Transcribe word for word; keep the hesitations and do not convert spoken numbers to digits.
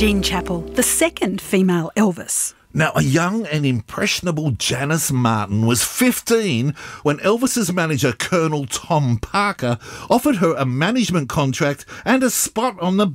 Jean Chappell, the second female Elvis. Now, a young and impressionable Janice Martin was fifteen when Elvis's manager, Colonel Tom Parker, offered her a management contract and a spot on the